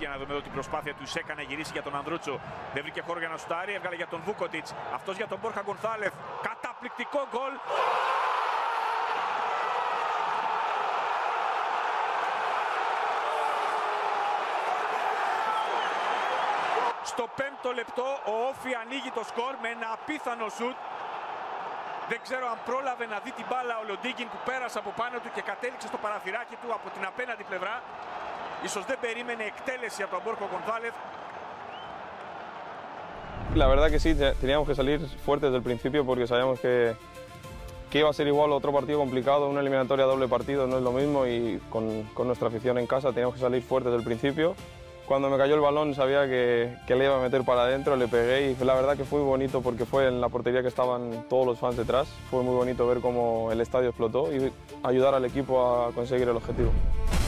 για να δούμε εδώ την προσπάθεια του Ισέκα να γυρίσει για τον Ανδρούτσο. Δεν βρήκε χώρο για να σουτάρει, έβγαλε για τον Βούκοτιτς. Αυτός για τον Μπόρχα Γκονθάλεφ. Καταπληκτικό γκολ. Στο 5ο λεπτό ο Όφι ανοίγει το σκορ με ένα απίθανο σουτ. Δεν ξέρω αν πρόλαβε να δει την μπάλα ο Λοντίγκιν που πέρασε από πάνω του και κατέληξε στο παραθυράκι του από την απέναντι πλευρά. Ίσως δεν περίμενε εκτέλεση από τον Μπόρχα Γκονθάλεφ. La verdad que sí, teníamos que salir fuertes desde el principio porque sabíamos que iba a ser igual otro partido complicado, una eliminatoria doble partido no es lo mismo y con nuestra afición en casa teníamos que salir fuertes desde el principio. Cuando me cayó el balón sabía que le iba a meter para adentro, le pegué y la verdad que fue muy bonito porque fue en la portería que estaban todos los fans detrás. Fue muy bonito ver cómo el estadio explotó y ayudar al equipo a conseguir el objetivo.